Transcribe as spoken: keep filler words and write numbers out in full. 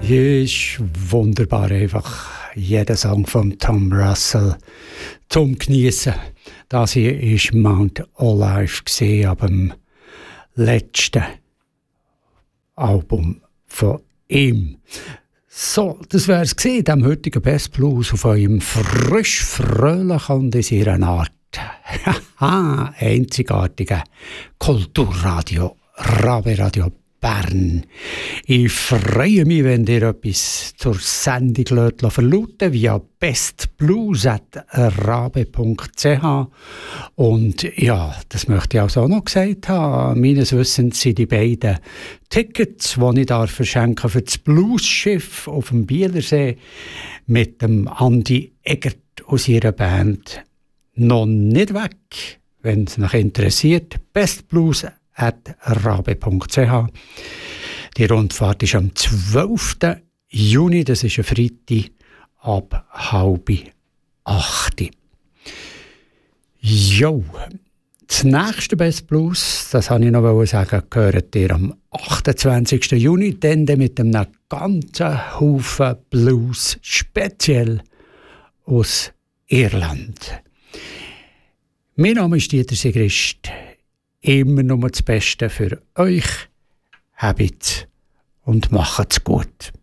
Ist wunderbar einfach. Jeder Song von Tom Russell zum Genießen. Das hier ist Mount Olive gesehen ab dem letzten Album von ihm. So, das wäre es gesehen, dem heutigen Best Blues auf eurem frisch, fröhlich und in ihrer Art einzigartigen Kulturradio, Rabe Radio Bern. Ich freue mich, wenn ihr etwas zur Sendung verlauten via bestblues at rabe punkt c h. Und ja, das möchte ich auch noch gesagt haben. Meines Wissens sind die beiden Tickets, die ich da verschenke für das Blues-Schiff auf dem Bielersee mit dem Andi Egert aus ihrer Band noch nicht weg. Wenn es euch interessiert, bestblues at rabe punkt c h. Die Rundfahrt ist am zwölften Juni, das ist ein Freitag, ab halb acht. Jo, das nächste Best Blues, das wollte ich noch sagen, gehört ihr am achtundzwanzigsten Juni, dann mit einem ganzen Haufen Blues, speziell aus Irland. Mein Name ist Dieter Sigrist. Immer nur das Beste für euch. Habt's und macht's gut.